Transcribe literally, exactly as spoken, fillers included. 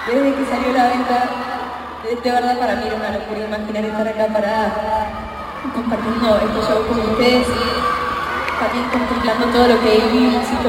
Desde que salió a la venta, de, de verdad para mí era una locura imaginar estar acá parada compartiendo este show con ustedes y también contemplando todo lo que vivimos y todo